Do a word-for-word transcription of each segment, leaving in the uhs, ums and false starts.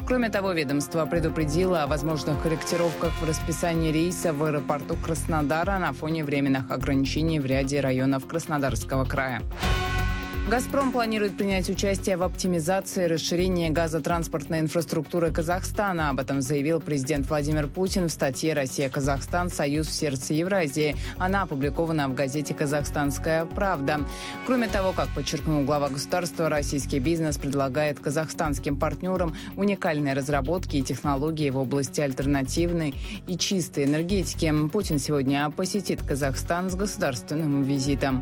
Кроме того, ведомство предупредило о возможных корректировках в расписании рейса в аэропорту Краснодара на фоне временных ограничений в ряде районов Краснодарского края. «Газпром» планирует принять участие в оптимизации и расширении газотранспортной инфраструктуры Казахстана. Об этом заявил президент Владимир Путин в статье «Россия-Казахстан. Союз в сердце Евразии». Она опубликована в газете «Казахстанская правда». Кроме того, как подчеркнул глава государства, российский бизнес предлагает казахстанским партнерам уникальные разработки и технологии в области альтернативной и чистой энергетики. Путин сегодня посетит Казахстан с государственным визитом.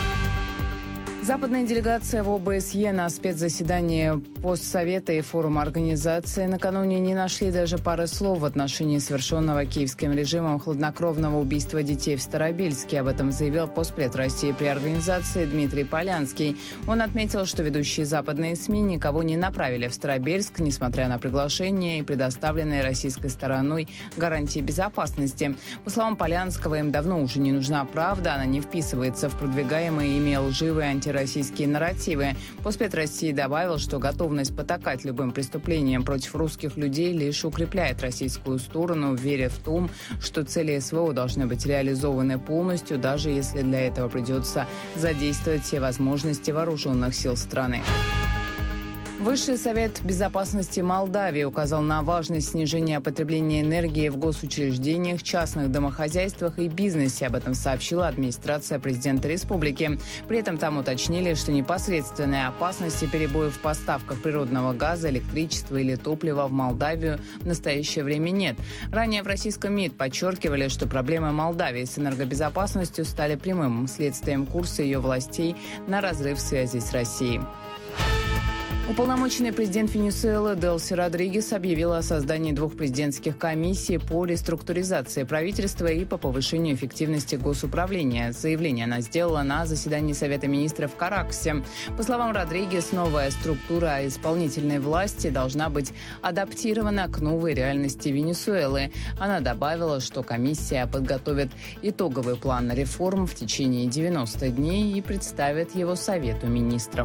Западная делегация в О Бэ С Е на спецзаседании Постсовета и форума организации накануне не нашли даже пары слов в отношении совершенного киевским режимом хладнокровного убийства детей в Старобельске. Об этом заявил постпред России при организации Дмитрий Полянский. Он отметил, что ведущие западные СМИ никого не направили в Старобельск, несмотря на приглашение и предоставленные российской стороной гарантии безопасности. По словам Полянского, им давно уже не нужна правда, она не вписывается в продвигаемые ими лживые антироссийские российские нарративы. Постпред России добавил, что готовность потакать любым преступлениям против русских людей лишь укрепляет российскую сторону, веря в том, что цели С В О должны быть реализованы полностью, даже если для этого придется задействовать все возможности вооруженных сил страны. Высший совет безопасности Молдавии указал на важность снижения потребления энергии в госучреждениях, частных домохозяйствах и бизнесе. Об этом сообщила администрация президента республики. При этом там уточнили, что непосредственной опасности перебоев в поставках природного газа, электричества или топлива в Молдавию в настоящее время нет. Ранее в российском МИД подчеркивали, что проблемы Молдавии с энергобезопасностью стали прямым следствием курса ее властей на разрыв связи с Россией. Уполномоченный президент Венесуэлы Делси Родригес объявила о создании двух президентских комиссий по реструктуризации правительства и по повышению эффективности госуправления. Заявление она сделала на заседании Совета министров в Каракасе. По словам Родригес, новая структура исполнительной власти должна быть адаптирована к новой реальности Венесуэлы. Она добавила, что комиссия подготовит итоговый план реформ в течение девяноста дней и представит его Совету министров.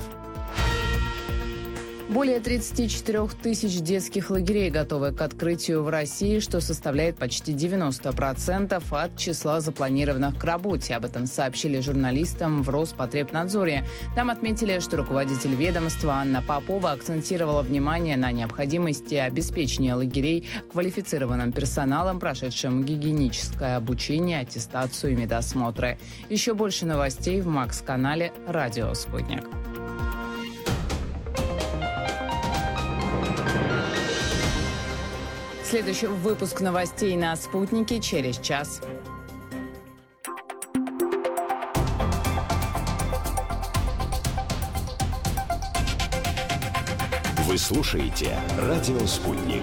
Более тридцати четырёх тысяч детских лагерей готовы к открытию в России, что составляет почти девяносто процентов от числа запланированных к работе. Об этом сообщили журналистам в Роспотребнадзоре. Там отметили, что руководитель ведомства Анна Попова акцентировала внимание на необходимости обеспечения лагерей квалифицированным персоналом, прошедшим гигиеническое обучение, аттестацию и медосмотры. Еще больше новостей в Макс-канале «Радио Спутник». Следующий выпуск новостей на «Спутнике» через час. Вы слушаете «Радио Спутник».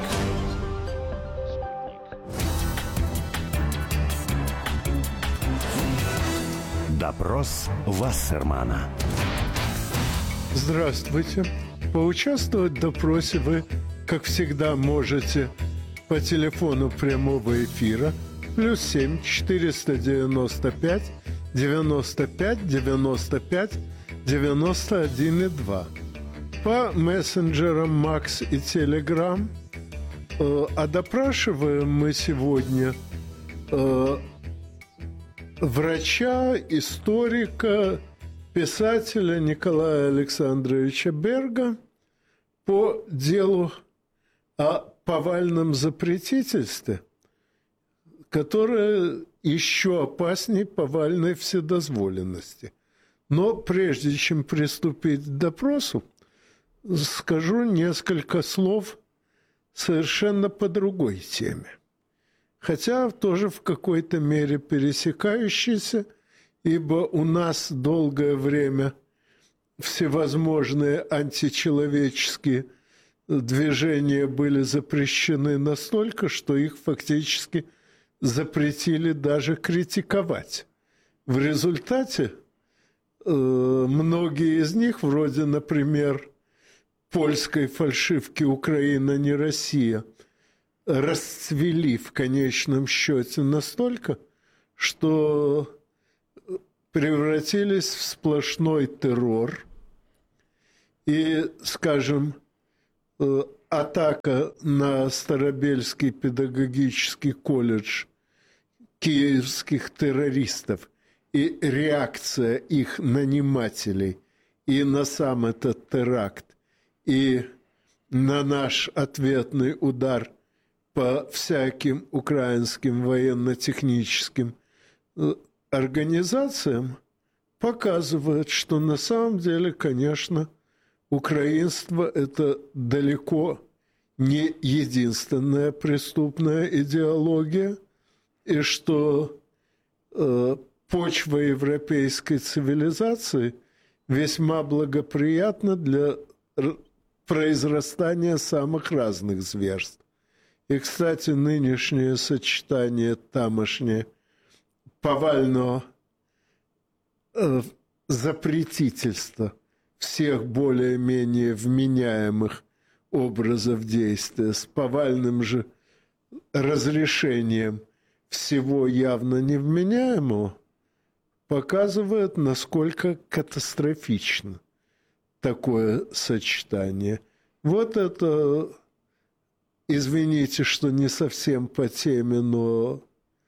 Допрос Вассермана. Здравствуйте. Поучаствовать в допросе вы, как всегда, можете по телефону прямого эфира плюс семь четыреста девяносто пять девяносто пять девяносто пять девяносто один и два, по мессенджерам Макс и Телеграм. А допрашиваем мы сегодня врача, историка, писателя Николая Александровича Берга по делу о повальном запретительстве, которое еще опаснее повальной вседозволенности. Но прежде чем приступить к допросу, скажу несколько слов совершенно по другой теме. Хотя тоже в какой-то мере пересекающейся, ибо у нас долгое время всевозможные античеловеческие движения были запрещены настолько, что их фактически запретили даже критиковать. В результате э, многие из них, вроде, например, польской фальшивки «Украина не Россия», расцвели в конечном счете настолько, что превратились в сплошной террор. И, скажем, атака на Старобельский педагогический колледж киевских террористов и реакция их нанимателей и на сам этот теракт, и на наш ответный удар по всяким украинским военно-техническим организациям показывает, что на самом деле, конечно, украинство – это далеко не единственная преступная идеология, и что э, почва европейской цивилизации весьма благоприятна для произрастания самых разных зверств. И, кстати, нынешнее сочетание тамошнее повального э, запретительства всех более-менее вменяемых образов действия с повальным же разрешением всего явно невменяемого показывает, насколько катастрофично такое сочетание. Вот это, извините, что не совсем по теме, но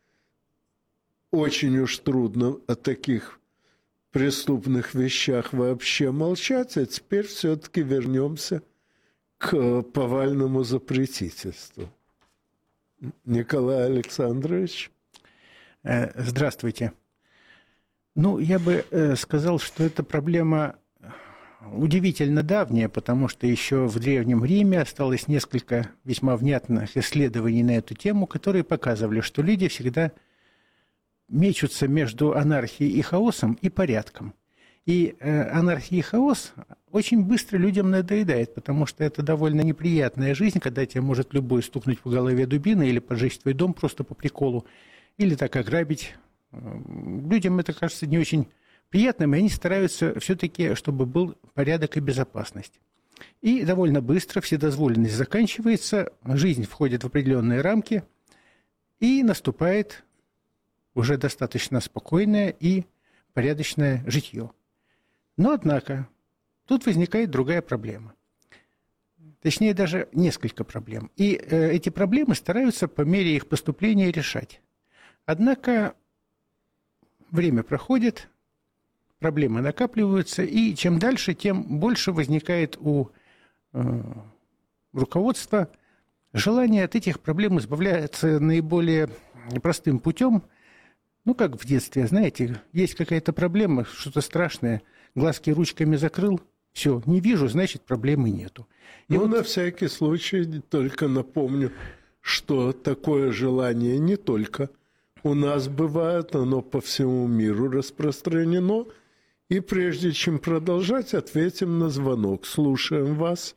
очень уж трудно о таких преступных вещах вообще молчать, а теперь все-таки вернемся к повальному запретительству. Николай Александрович. Здравствуйте. Ну, я бы сказал, что эта проблема удивительно давняя, потому что еще в Древнем Риме осталось несколько весьма внятных исследований на эту тему, которые показывали, что люди всегда мечутся между анархией и хаосом и порядком. И э, анархия и хаос очень быстро людям надоедает, потому что это довольно неприятная жизнь, когда тебя может любой стукнуть по голове дубиной или поджечь твой дом просто по приколу, или так ограбить. Людям это кажется не очень приятным, и они стараются все-таки, чтобы был порядок и безопасность. И довольно быстро вседозволенность заканчивается, жизнь входит в определенные рамки, и наступает уже достаточно спокойное и порядочное житье. Но, однако, тут возникает другая проблема. Точнее, даже несколько проблем. И э, эти проблемы стараются по мере их поступления решать. Однако время проходит, проблемы накапливаются, и чем дальше, тем больше возникает у э, руководства желание от этих проблем избавляться наиболее простым путем. Ну, как в детстве, знаете, есть какая-то проблема, что-то страшное, глазки ручками закрыл, все, не вижу, значит, проблемы нету. И ну, вот... на всякий случай только напомню, что такое желание не только у нас бывает, оно по всему миру распространено. И прежде чем продолжать, ответим на звонок. Слушаем вас.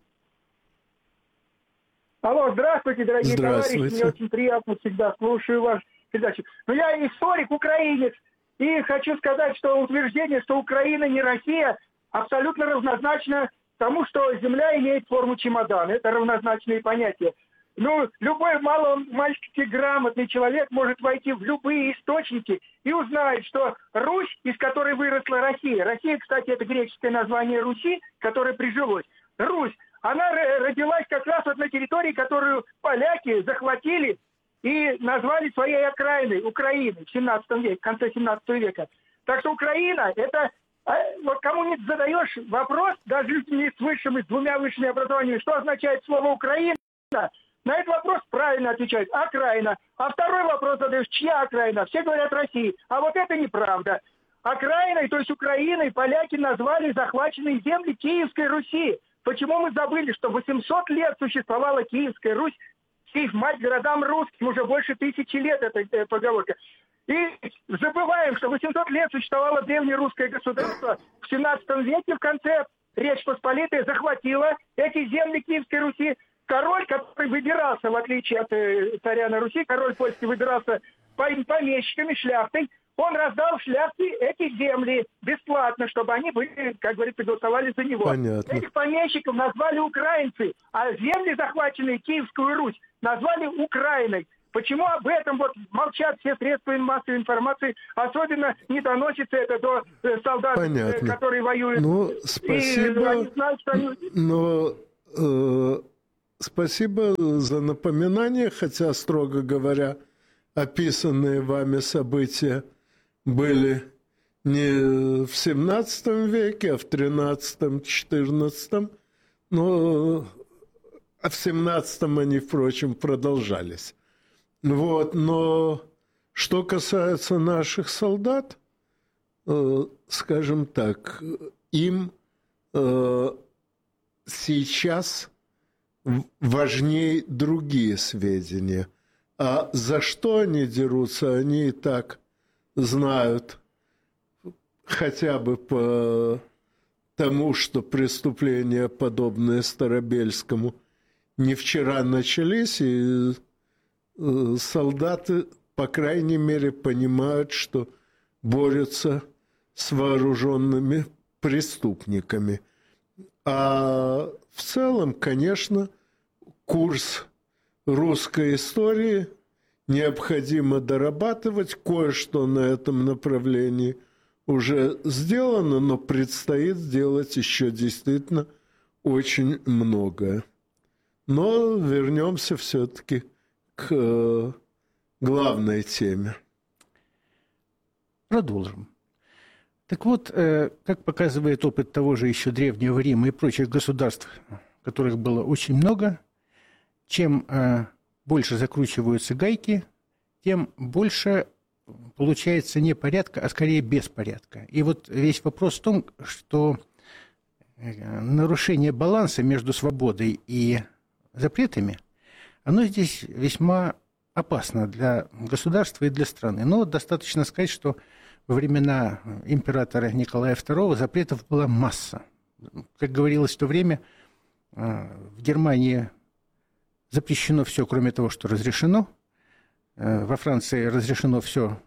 Алло, здравствуйте, дорогие здравствуйте. товарищи. Мне очень приятно всегда слушаю вас. передачу. Но я историк, украинец, и хочу сказать, что утверждение, что Украина не Россия, абсолютно равнозначно тому, что Земля имеет форму чемодана. Это равнозначные понятия. Ну, любой маломальски грамотный человек может войти в любые источники и узнать, что Русь, из которой выросла Россия, Россия, кстати, это греческое название Руси, которое прижилось, Русь, она родилась как раз вот на территории, которую поляки захватили и назвали своей окраиной, Украиной, в семнадцатом веке, в конце семнадцатого века. Так что Украина, это, вот кому-нибудь задаешь вопрос, даже людьми с высшим и с двумя высшими образованиями, что означает слово «Украина», на этот вопрос правильно отвечают «окраина». А второй вопрос задаешь, чья окраина? Все говорят «России». А вот это неправда. Окраиной, то есть Украиной, поляки назвали захваченные земли Киевской Руси. Почему мы забыли, что восемьсот лет существовала Киевская Русь, Киев, мать городам русским, уже больше тысячи лет эта э, поговорка. И забываем, что восемьсот лет существовало древнерусское государство. В семнадцатом веке в конце Речь Посполитая захватила эти земли Киевской Руси. Король, который выбирался, в отличие от э, царя на Руси, король польский выбирался помещиками, шляхтой, он раздал шляхте эти земли бесплатно, чтобы они были, как говорится, голосовали за него. Понятно. Этих помещиков назвали украинцы, а земли, захваченные Киевскую Русь, назвали Украиной. Почему об этом вот молчат все средства массовой информации, особенно не доносится это до э, солдат, Понятно. э, которые воюют. Ну, спасибо. И они знают, что они... Но... Э... спасибо за напоминание, хотя, строго говоря, описанные вами события были не в семнадцатом веке, а в тринадцатом-четырнадцатом, но а в семнадцатом они, впрочем, продолжались. Вот, но что касается наших солдат, э, скажем так, им э, сейчас важнее другие сведения. А за что они дерутся, они и так знают, хотя бы по тому, что преступления, подобные Старобельскому, не вчера начались, и солдаты, по крайней мере, понимают, что борются с вооруженными преступниками. А в целом, конечно, курс русской истории необходимо дорабатывать. Кое-что на этом направлении уже сделано, но предстоит сделать еще действительно очень многое. Но вернемся все-таки к главной теме. Продолжим. Так вот, как показывает опыт того же еще Древнего Рима и прочих государств, которых было очень много, чем больше закручиваются гайки, тем больше получается не порядка, а скорее беспорядка. И вот весь вопрос в том, что нарушение баланса между свободой и запретами, оно здесь весьма опасно для государства и для страны. Но достаточно сказать, что во времена императора Николая второго запретов была масса. Как говорилось в то время, в Германии запрещено все, кроме того, что разрешено. Во Франции разрешено все,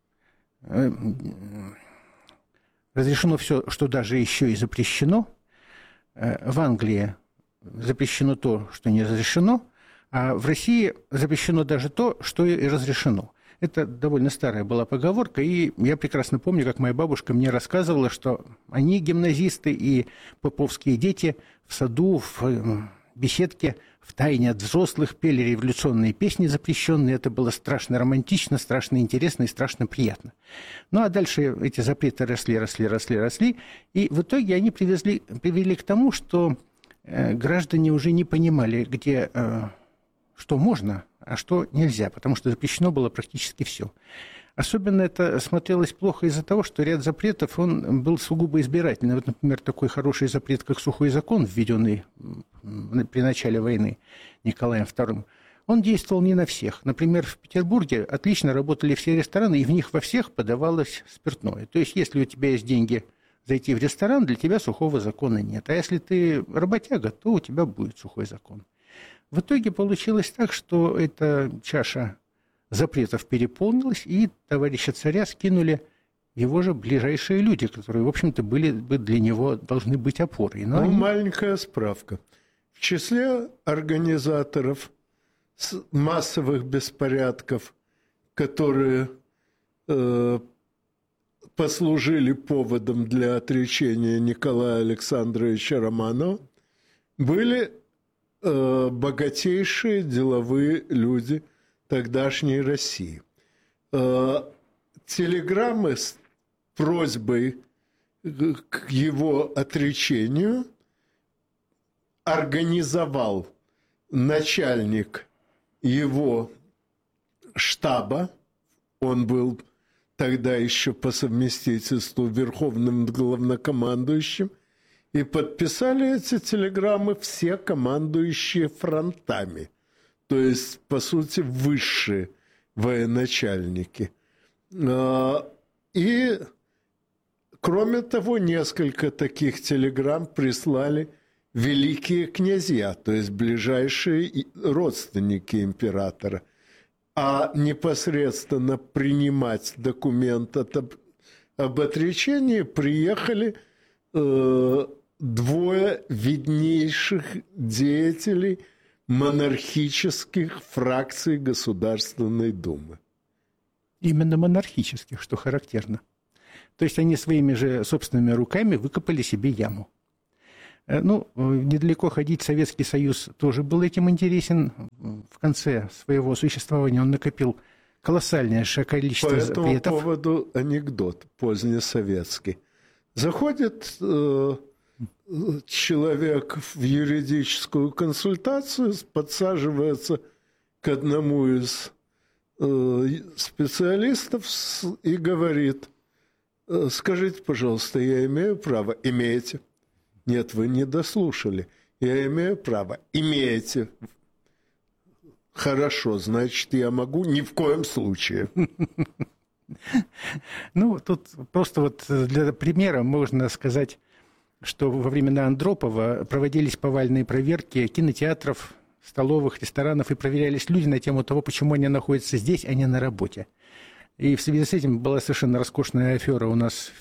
разрешено все, что даже еще и запрещено. В Англии запрещено то, что не разрешено, а в России запрещено даже то, что и разрешено. Это довольно старая была поговорка, и я прекрасно помню, как моя бабушка мне рассказывала, что они, гимназисты и поповские дети, в саду, в беседке, втайне от взрослых пели революционные песни запрещенные. Это было страшно романтично, страшно интересно и страшно приятно. Ну, а дальше эти запреты росли, росли, росли, росли, и в итоге они привезли, привели к тому, что э, граждане уже не понимали, где... Э, что можно, а что нельзя, потому что запрещено было практически все. Особенно это смотрелось плохо из-за того, что ряд запретов, он был сугубо избирательный. Вот, например, такой хороший запрет, как сухой закон, введенный при начале войны Николаем вторым, он действовал не на всех. Например, в Петербурге отлично работали все рестораны, и в них во всех подавалось спиртное. То есть, если у тебя есть деньги зайти в ресторан, для тебя сухого закона нет. А если ты работяга, то у тебя будет сухой закон. В итоге получилось так, что эта чаша запретов переполнилась, и товарища царя скинули его же ближайшие люди, которые, в общем-то, были бы для него должны быть опорой. Но ну, они... маленькая справка. В числе организаторов массовых беспорядков, которые э, послужили поводом для отречения Николая Александровича Романова, были богатейшие деловые люди тогдашней России. Телеграммы с просьбой к его отречению организовал начальник его штаба, он был тогда еще по совместительству верховным главнокомандующим, и подписали эти телеграммы все командующие фронтами, то есть, по сути, высшие военачальники. И, кроме того, несколько таких телеграмм прислали великие князья, то есть ближайшие родственники императора. А непосредственно принимать документ об, об отречении приехали э, двое виднейших деятелей монархических фракций Государственной Думы. Именно монархических, что характерно. То есть они своими же собственными руками выкопали себе яму. Ну, недалеко ходить, Советский Союз тоже был этим интересен. В конце своего существования он накопил колоссальное количество По этому запретов. поводу анекдот позднесоветский. Заходит э, человек в юридическую консультацию, подсаживается к одному из э, специалистов и говорит: скажите, пожалуйста, я имею право? Имеете. Нет, вы не дослушали. Я имею право. Имеете. Хорошо, значит, я могу ни в коем случае. Ну, тут просто вот для примера можно сказать, что во времена Андропова проводились повальные проверки кинотеатров, столовых, ресторанов, и проверялись люди на тему того, почему они находятся здесь, а не на работе. И в связи с этим была совершенно роскошная афера у нас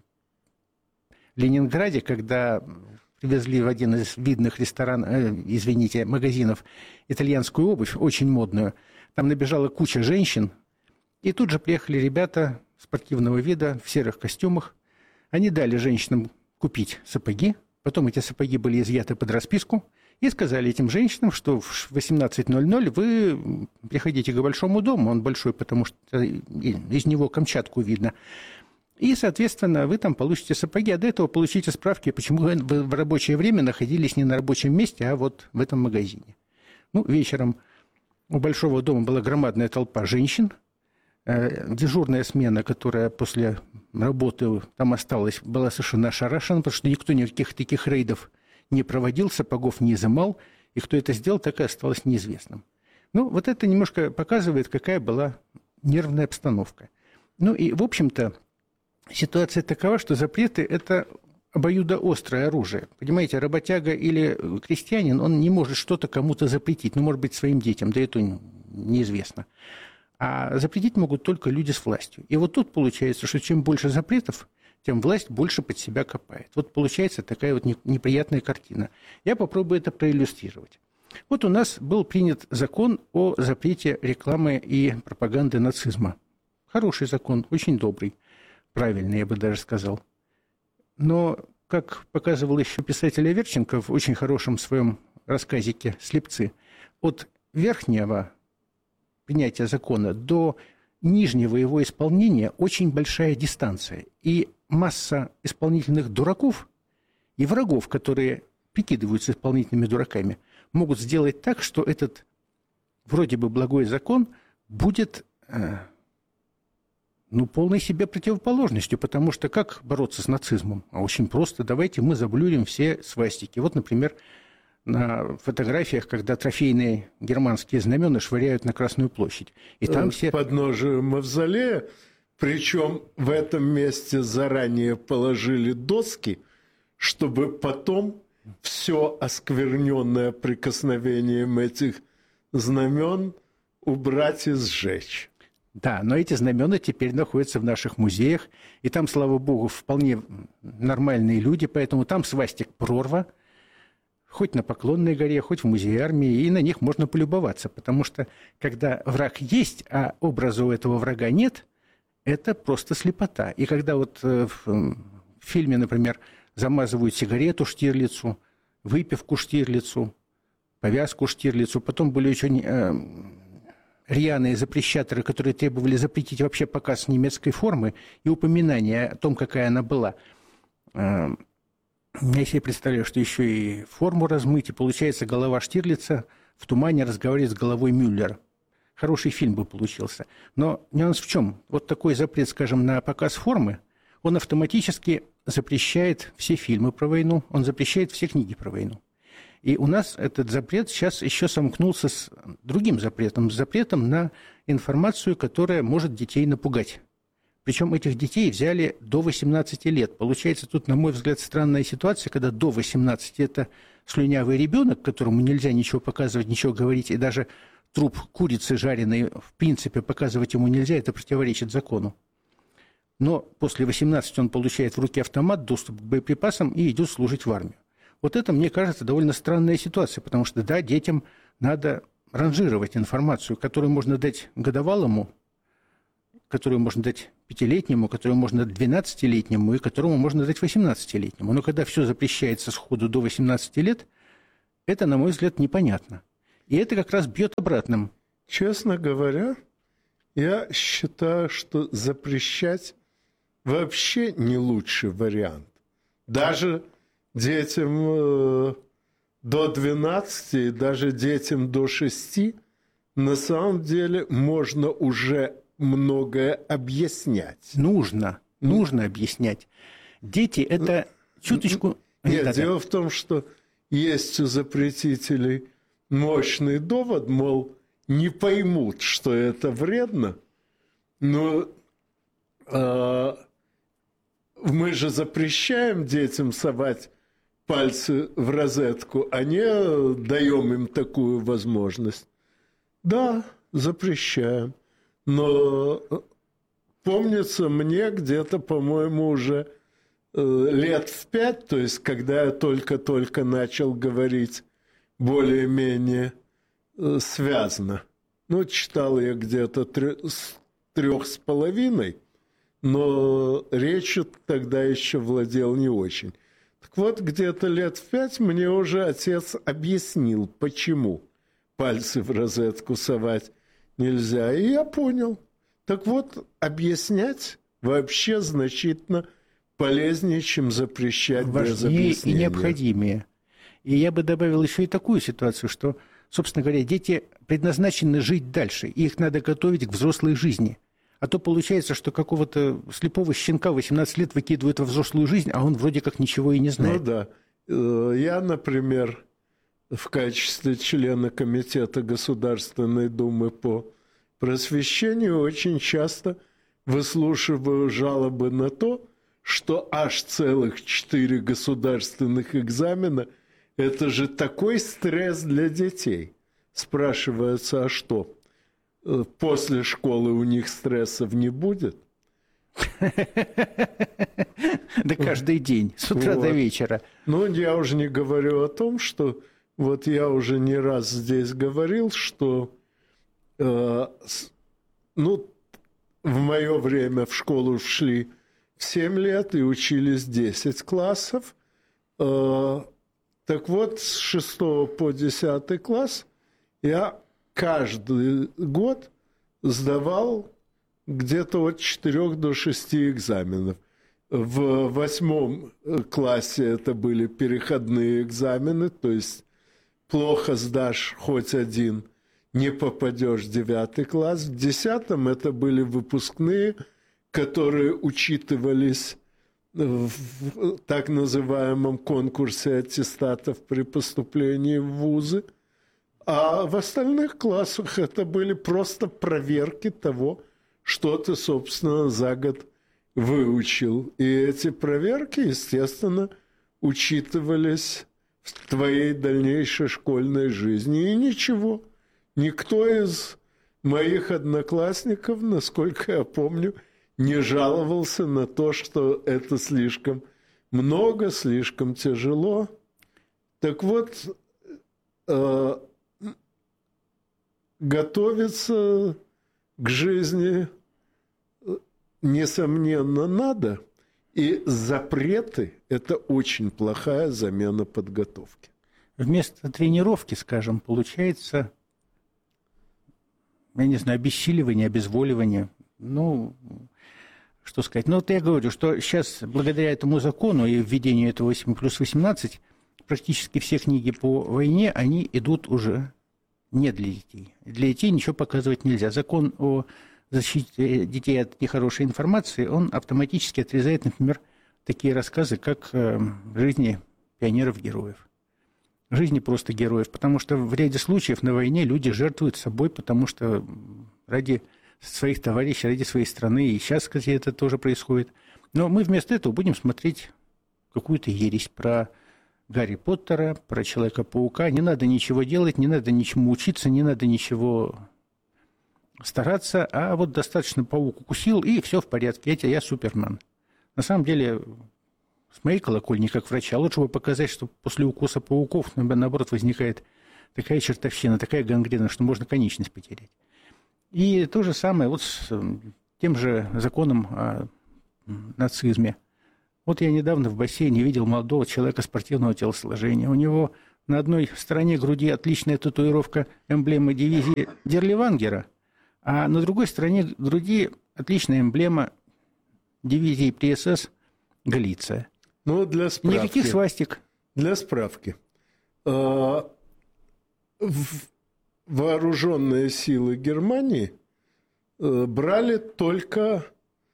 в Ленинграде, когда привезли в один из видных ресторанов, э, извините, магазинов итальянскую обувь, очень модную. Там набежала куча женщин, и тут же приехали ребята спортивного вида в серых костюмах. Они дали женщинам купить сапоги, потом эти сапоги были изъяты под расписку, и сказали этим женщинам, что в восемнадцать ноль ноль вы приходите к Большому дому, он большой, потому что из него Камчатку видно, и, соответственно, вы там получите сапоги, а до этого получите справки, почему вы в рабочее время находились не на рабочем месте, а вот в этом магазине. Ну, вечером у Большого дома была громадная толпа женщин. Дежурная смена, которая после работы там осталась, была совершенно ошарашена, потому что никто никаких таких рейдов не проводил, сапогов не изымал, и кто это сделал, так и осталось неизвестным. Ну, вот это немножко показывает, какая была нервная обстановка. Ну и, в общем-то, ситуация такова, что запреты – это обоюдоострое оружие. Понимаете, работяга или крестьянин, он не может что-то кому-то запретить, ну, может быть, своим детям, да это неизвестно. А запретить могут только люди с властью. И вот тут получается, что чем больше запретов, тем власть больше под себя копает. Вот получается такая вот неприятная картина. Я попробую это проиллюстрировать. Вот у нас был принят закон о запрете рекламы и пропаганды нацизма. Хороший закон, очень добрый, правильный, я бы даже сказал. Но, как показывал еще писатель Аверченко в очень хорошем своем рассказике «Слепцы», от верхнего принятия закона до нижнего его исполнения очень большая дистанция. И масса исполнительных дураков и врагов, которые прикидываются исполнительными дураками, могут сделать так, что этот вроде бы благой закон будет э, ну, полной себе противоположностью, потому что как бороться с нацизмом? А очень просто. Давайте мы заблюрим все свастики. Вот, например, на фотографиях, когда трофейные германские знамена швыряют на Красную площадь. И там все... Подножие мавзолея, причем в этом месте заранее положили доски, чтобы потом все оскверненное прикосновением этих знамен убрать и сжечь. Да, но эти знамена теперь находятся в наших музеях, и там, слава богу, вполне нормальные люди, поэтому там свастик прорва, хоть на Поклонной горе, хоть в музее армии, и на них можно полюбоваться, потому что когда враг есть, а образа у этого врага нет, это просто слепота. И когда вот в фильме, например, замазывают сигарету Штирлицу, выпивку Штирлицу, повязку Штирлицу, потом были очень э, рьяные запрещаторы, которые требовали запретить вообще показ немецкой формы и упоминание о том, какая она была. Э, Я себе представляю, что еще и форму размыть, и получается голова Штирлица в тумане разговаривает с головой Мюллера. Хороший фильм бы получился. Но нюанс в чем? Вот такой запрет, скажем, на показ формы, он автоматически запрещает все фильмы про войну, он запрещает все книги про войну. И у нас этот запрет сейчас еще сомкнулся с другим запретом, с запретом на информацию, которая может детей напугать. Причем этих детей взяли до восемнадцати лет. Получается, тут, на мой взгляд, странная ситуация, когда до восемнадцати это слюнявый ребенок, которому нельзя ничего показывать, ничего говорить, и даже труп курицы жареной, в принципе, показывать ему нельзя, это противоречит закону. Но после восемнадцати он получает в руки автомат, доступ к боеприпасам и идет служить в армию. Вот это, мне кажется, довольно странная ситуация, потому что, да, детям надо ранжировать информацию, которую можно дать годовалому, которую можно дать пятилетнему, которую можно дать двенадцатилетнему и которому можно дать восемнадцатилетнему. Но когда все запрещается сходу до восемнадцати лет, это, на мой взгляд, непонятно. И это как раз бьет обратным. Честно говоря, я считаю, что запрещать вообще не лучший вариант. Даже детям э, до двенадцати, даже детям до шести, на самом деле можно уже многое объяснять. Нужно, нужно объяснять. Дети – это чуточку... Нет, да, дело да. в том, что есть у запретителей мощный довод, мол, не поймут, что это вредно, но э, мы же запрещаем детям совать пальцы в розетку, а не даем им такую возможность. Да, запрещаем. Но помнится мне где-то, по-моему, уже э, лет в пять, то есть когда я только-только начал говорить более-менее э, связно. Ну, читал я где-то трё- с трех с половиной, но речью тогда еще владел не очень. Так вот, где-то лет в пять мне уже отец объяснил, почему пальцы в розетку совать нельзя. И я понял. Так вот, объяснять вообще значительно полезнее, чем запрещать без Важнее объяснения. и необходимее. И я бы добавил еще и такую ситуацию, что, собственно говоря, дети предназначены жить дальше, и их надо готовить к взрослой жизни. А то получается, что какого-то слепого щенка в восемнадцать лет выкидывают во взрослую жизнь, а он вроде как ничего и не знает. Ну да. Я, например, в качестве члена Комитета Государственной Думы по просвещению очень часто выслушиваю жалобы на то, что аж целых четыре государственных экзамена – это же такой стресс для детей. Спрашивается, а что, после школы у них стрессов не будет? Да каждый день, с утра до вечера. Ну, я уже не говорю о том, что вот я уже не раз здесь говорил, что э, с, ну, в мое время в школу шли в семь лет и учились десять классов. Э, так вот, с шестого по десятый класс я каждый год сдавал где-то от четырёх до шести экзаменов. В восьмом классе это были переходные экзамены, то есть плохо сдашь хоть один, не попадешь в девятый класс. В десятом это были выпускные, которые учитывались в так называемом конкурсе аттестатов при поступлении в вузы. А в остальных классах это были просто проверки того, что ты, собственно, за год выучил. И эти проверки, естественно, учитывались в твоей дальнейшей школьной жизни. И ничего, никто из моих одноклассников, насколько я помню, не жаловался на то, что это слишком много, слишком тяжело. Так вот, э, готовиться к жизни, несомненно, надо. И запреты – это очень плохая замена подготовки. Вместо тренировки, скажем, получается, я не знаю, обессиливание, обезволивание. Ну, что сказать. Ну, вот я говорю, что сейчас, благодаря этому закону и введению этого восемь плюс восемнадцать, практически все книги по войне, они идут уже не для детей. Для детей ничего показывать нельзя. Закон о защите детей от нехорошей информации, он автоматически отрезает, например, такие рассказы, как «Жизни пионеров-героев». Жизни просто героев, потому что в ряде случаев на войне люди жертвуют собой, потому что ради своих товарищей, ради своей страны, и сейчас, кстати, это тоже происходит. Но мы вместо этого будем смотреть какую-то ересь про Гарри Поттера, про Человека-паука. Не надо ничего делать, не надо ничему учиться, не надо ничего стараться, а вот достаточно паук укусил, и все в порядке. Я, я Супермен. На самом деле, с моей колокольни, как врача, лучше бы показать, что после укуса пауков, наоборот, возникает такая чертовщина, такая гангрена, что можно конечность потерять. И то же самое вот с тем же законом о нацизме. Вот я недавно в бассейне видел молодого человека спортивного телосложения. У него на одной стороне груди отличная татуировка эмблемы дивизии Дерливангера, а на другой стороне груди отличная эмблема дивизии ПСС Галиция. Ну, для справки. Никаких свастик. Для справки. Вооруженные силы Германии брали только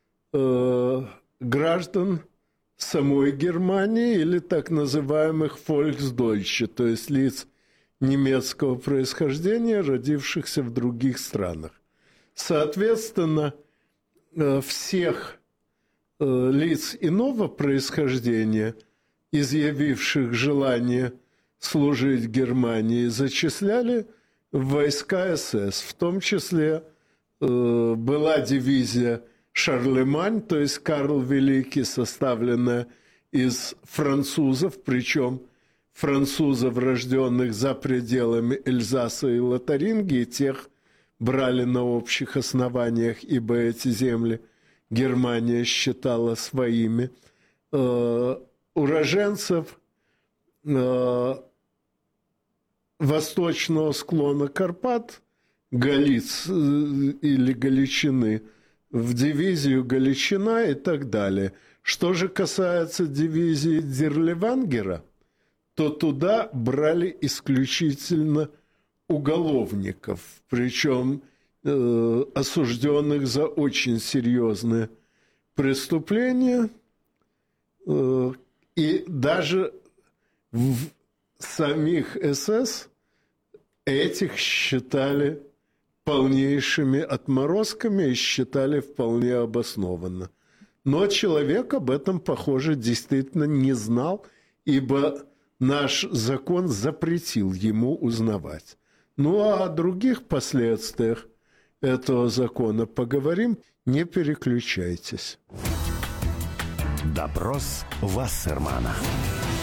граждан самой Германии или так называемых Volksdeutsche, то есть лиц немецкого происхождения, родившихся в других странах. Соответственно, всех лиц иного происхождения, изъявивших желание служить Германии, зачисляли в войска СС. В том числе была дивизия Шарлемань, то есть Карл Великий, составленная из французов, причем французов, рожденных за пределами Эльзаса и Лотарингии, тех брали на общих основаниях, ибо эти земли Германия считала своими. Уроженцев восточного склона Карпат, Галиц или Галичины, в дивизию Галичина и так далее. Что же касается дивизии Дерливангера, то туда брали исключительно уголовников, причем э, осужденных за очень серьезные преступления, э, и даже в самих СС этих считали полнейшими отморозками и считали вполне обоснованно. Но человек об этом, похоже, действительно не знал, ибо наш закон запретил ему узнавать. Ну а о других последствиях этого закона поговорим. Не переключайтесь. Допрос Вассермана.